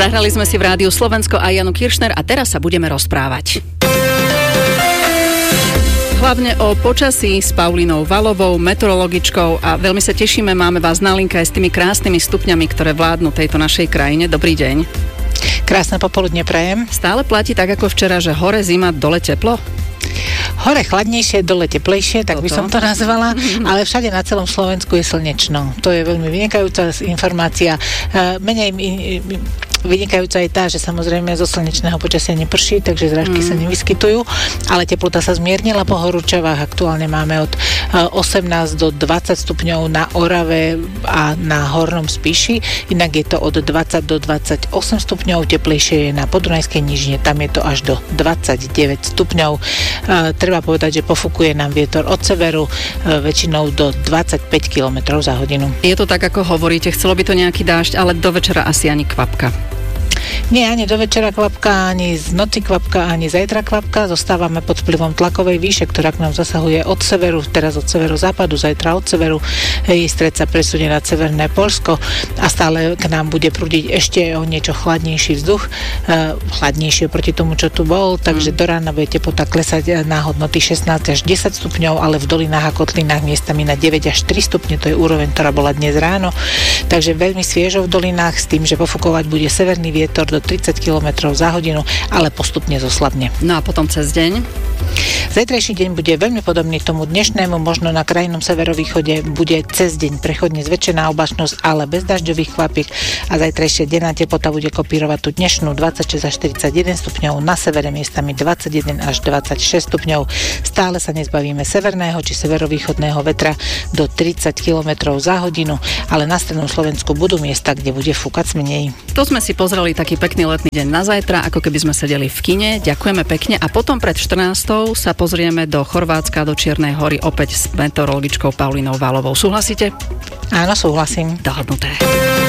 Zahrali sme si v Rádiu Slovensko a Janu Kiršner a teraz sa budeme rozprávať. Hlavne o počasí s Paulinou Valovou, meteorologičkou, a veľmi sa tešíme, máme vás na linke aj s tými krásnymi stupňami, ktoré vládnu tejto našej krajine. Dobrý deň. Krásne popoludne prajem. Stále platí tak ako včera, že hore zima, dole teplo? Hore chladnejšie, dole teplejšie, tak by som to nazvala, ale všade na celom Slovensku je slnečno. To je veľmi vynikajúca informácia. Vynikajúca je tá, že samozrejme zo slnečného počasia neprší, takže zrážky sa nevyskytujú, ale teplota sa zmiernila po horúčavách. Aktuálne máme od 18 do 20 stupňov na Orave a na Hornom Spíši, inak je to od 20 do 28 stupňov, teplejšie je na Podunajskej nížine, tam je to až do 29 stupňov. Treba povedať, že pofúkuje nám vietor od severu, väčšinou do 25 km za hodinu. Je to tak, ako hovoríte, chcelo by to nejaký dážď, ale do večera asi ani kvapka. Nie, ani do večera kvapka, ani z noci kvapka, ani zajtra kvapka. Zostávame pod vplyvom tlakovej výše, ktorá k nám zasahuje od severu, teraz od severozápadu, zajtra od severu. Jej stred sa presunie nad severné Poľsko a stále k nám bude prúdiť ešte o niečo chladnejší vzduch, chladnejší oproti tomu, čo tu bol, takže do rána bude teplota klesať na hodnoty 16 až 10 stupňov, ale v dolinách a kotlinách miestami na 9 až 3 stupne, to je úroveň, ktorá bola dnes ráno. Takže veľmi sviežo v dolinách s tým, že pofúkovať bude severný vietor do 30 km za hodinu, ale postupne zoslabne. No a potom cez deň? Zajtrajší deň bude veľmi podobný tomu dnešnému, možno na krajnom severovýchode bude cez deň prechodne zväčšená oblačnosť, ale bez dažďových kvapiek a zajtrajšia denná teplota bude kopírovať tú dnešnú 26 až 41 stupňov, na severe miestami 21 až 26 stupňov. Stále sa nezbavíme severného či severovýchodného vetra do 30 km za hodinu, ale na strednom Slovensku budú miesta, kde bude fúkať menej. To sme si pozreli taký pekný letný deň na zajtra, ako keby sme sedeli v kine. Ďakujeme pekne a potom pred 14. sa pozrieme do Chorvátska, do Čiernej Hory opäť s meteorologičkou Paulinou Valovou. Súhlasíte? Áno, súhlasím. Dohodnuté.